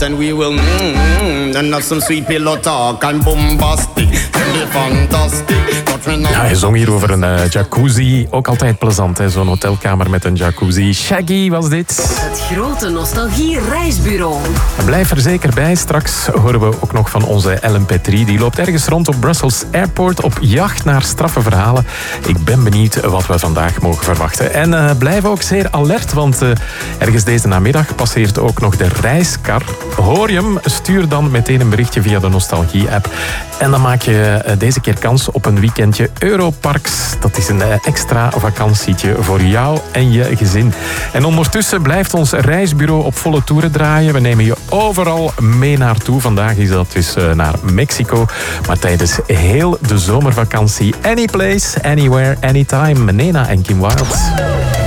And we will and have some sweet pillow talk and bombastic and be fantastic. Ja, hij zong hier over een jacuzzi. Ook altijd plezant, hè? Zo'n hotelkamer met een jacuzzi. Shaggy was dit. Het grote nostalgie-reisbureau. Blijf er zeker bij. Straks horen we ook nog van onze Ellen Petrie. Die loopt ergens rond op Brussels Airport op jacht naar straffe verhalen. Ik ben benieuwd wat we vandaag mogen verwachten. En blijf ook zeer alert, want ergens deze namiddag passeert ook nog de reiskar. Hoor je hem? Stuur dan meteen een berichtje via de Nostalgie-app. En dan maak je deze keer kans op een weekendje Europarks. Dat is een extra vakantietje voor jou en je gezin. En ondertussen blijft ons reisbureau op volle toeren draaien. We nemen je overal mee naartoe. Vandaag is dat dus naar Mexico. Maar tijdens heel de zomervakantie. Any place, anywhere, anytime. Nena en Kim Wilde.